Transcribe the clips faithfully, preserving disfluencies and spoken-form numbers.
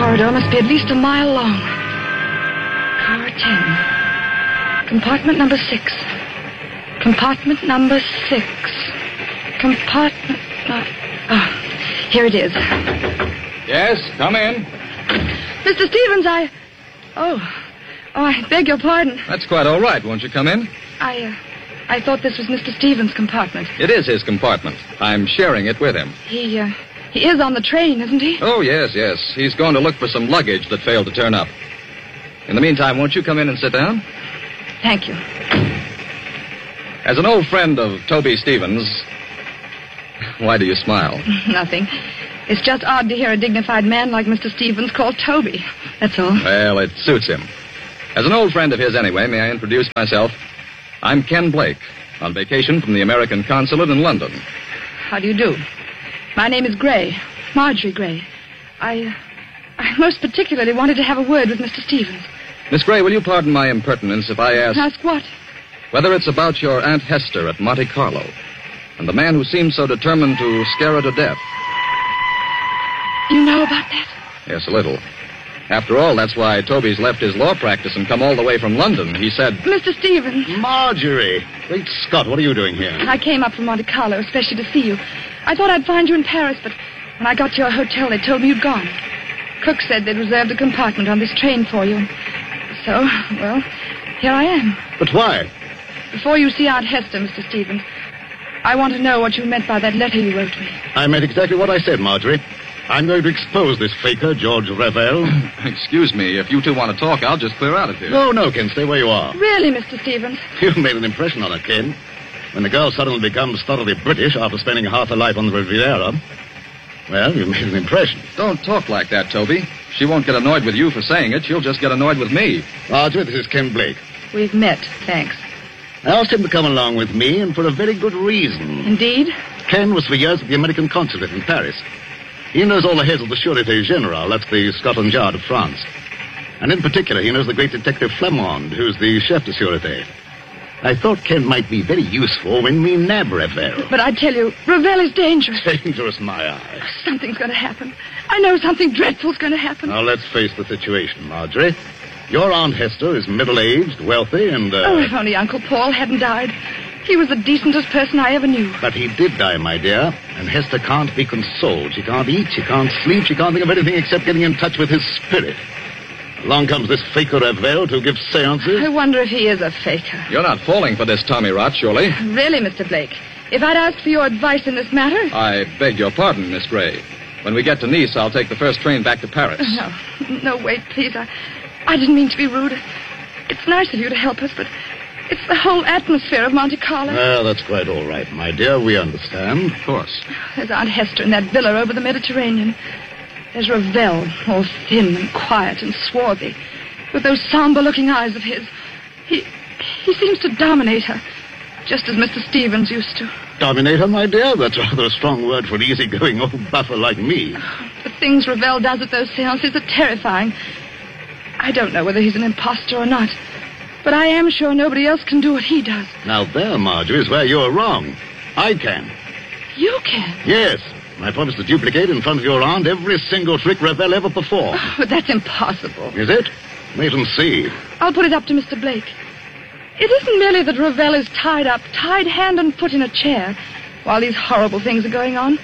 corridor must be at least a mile long. Car ten. Compartment number six. Compartment number six. Compartment... Uh, oh, here it is. Yes, come in. Mister Stevens, I... Oh, oh, I beg your pardon. That's quite all right. Won't you come in? I, uh, I thought this was Mister Stevens' compartment. It is his compartment. I'm sharing it with him. He, uh, he is on the train, isn't he? Oh, yes, yes. He's going to look for some luggage that failed to turn up. In the meantime, won't you come in and sit down? Thank you. As an old friend of Toby Stevens... Why do you smile? Nothing. It's just odd to hear a dignified man like Mister Stevens called Toby. That's all. Well, it suits him. As an old friend of his anyway, may I introduce myself? I'm Ken Blake, on vacation from the American consulate in London. How do you do? My name is Gray, Marjorie Gray. I, I most particularly wanted to have a word with Mister Stevens. Miss Gray, will you pardon my impertinence if I ask... Ask what? Whether it's about your Aunt Hester at Monte Carlo, and the man who seems so determined to scare her to death. You know about that? Yes, a little. After all, that's why Toby's left his law practice and come all the way from London. He said... Mister Stevens. Marjorie. Great Scott, what are you doing here? I came up from Monte Carlo, especially to see you. I thought I'd find you in Paris, but when I got to your hotel, they told me you'd gone. Cook said they'd reserved a compartment on this train for you. So, well, here I am. But why? Before you see Aunt Hester, Mister Stevens, I want to know what you meant by that letter you wrote me. I meant exactly what I said, Marjorie. I'm going to expose this faker, George Revel. Excuse me, if you two want to talk, I'll just clear out of here. No, no, Ken, stay where you are. Really, Mister Stevens? You've made an impression on her, Ken. When the girl suddenly becomes thoroughly British after spending half her life on the Riviera, well, you've made an impression. Don't talk like that, Toby. She won't get annoyed with you for saying it. She'll just get annoyed with me. Marjorie, this is Ken Blake. We've met, thanks. I asked him to come along with me, and for a very good reason. Indeed? Ken was for years at the American consulate in Paris. He knows all the heads of the Sûreté Générale, that's the Scotland Yard of France. And in particular, he knows the great detective Flammonde, who's the chef de Sûreté. I thought Ken might be very useful when we nab Revel. But I tell you, Revel is dangerous. Dangerous, my eye. Something's going to happen. I know something dreadful's going to happen. Now, let's face the situation, Marjorie. Your Aunt Hester is middle-aged, wealthy, and... Uh... Oh, if only Uncle Paul hadn't died. He was the decentest person I ever knew. But he did die, my dear. And Hester can't be consoled. She can't eat, she can't sleep, she can't think of anything except getting in touch with his spirit. Along comes this faker Revel to give seances. I wonder if he is a faker. You're not falling for this Tommy rot, surely? Really, Mister Blake? If I'd asked for your advice in this matter... I beg your pardon, Miss Gray. When we get to Nice, I'll take the first train back to Paris. No, no, wait, please. I, I didn't mean to be rude. It's nice of you to help us, but it's the whole atmosphere of Monte Carlo. Well, that's quite all right, my dear. We understand. Of course. There's Aunt Hester in that villa over the Mediterranean. There's Revel, all thin and quiet and swarthy, with those somber-looking eyes of his. He he seems to dominate her, just as Mister Stevens used to. Dominate her, my dear? That's rather a strong word for an easygoing old buffer like me. The things Revel does at those seances are terrifying. I don't know whether he's an imposter or not, but I am sure nobody else can do what he does. Now there, Marjorie, is where you're wrong. I can. You can? Yes. I promise to duplicate in front of your aunt every single trick Revel ever performed. Oh, but that's impossible. Is it? Wait and see. I'll put it up to Mister Blake. It isn't merely that Revel is tied up, tied hand and foot in a chair, while these horrible things are going on.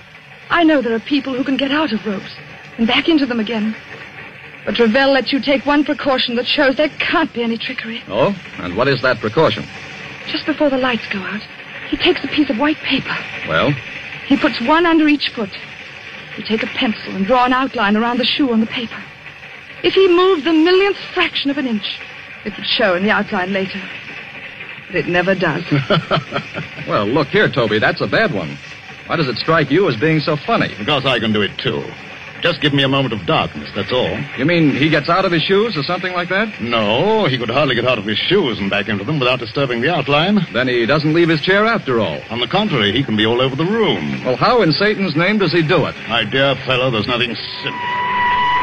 I know there are people who can get out of ropes and back into them again. But Revel lets you take one precaution that shows there can't be any trickery. Oh? And what is that precaution? Just before the lights go out, he takes a piece of white paper. Well? He puts one under each foot. You take a pencil and draw an outline around the shoe on the paper. If he moved the millionth fraction of an inch, it would show in the outline later. But it never does. Well, look here, Toby, that's a bad one. Why does it strike you as being so funny? Because I can do it, too. Just give me a moment of darkness, that's all. You mean he gets out of his shoes or something like that? No, he could hardly get out of his shoes and back into them without disturbing the outline. Then he doesn't leave his chair after all. On the contrary, he can be all over the room. Well, how in Satan's name does he do it? My dear fellow, there's nothing simple.